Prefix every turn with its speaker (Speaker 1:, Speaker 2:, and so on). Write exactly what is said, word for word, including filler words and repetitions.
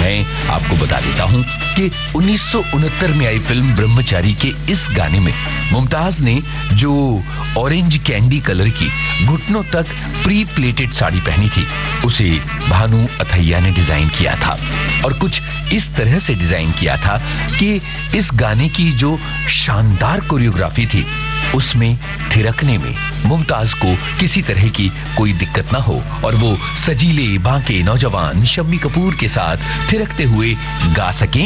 Speaker 1: मैं आपको बता देता हूं कि उन्नीस सौ उनहत्तर में आई फिल्म ब्रह्मचारी के इस गाने में मुमताज ने जो ऑरेंज कैंडी कलर की घुटनों तक प्री प्लेटेड साड़ी पहनी थी, उसे भानु अथैया ने डिजाइन किया था और कुछ इस तरह से डिजाइन किया था कि इस गाने की जो शानदार कोरियोग्राफी थी उसमें थिरकने में मुमताज को किसी तरह की कोई दिक्कत ना हो और वो सजीले बांके नौजवान शम्मी कपूर के साथ थिरकते हुए गा सकें